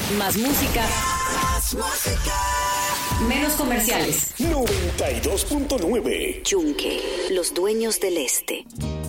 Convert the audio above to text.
Más música. Menos comerciales. 92.9. Yunque, los dueños del este.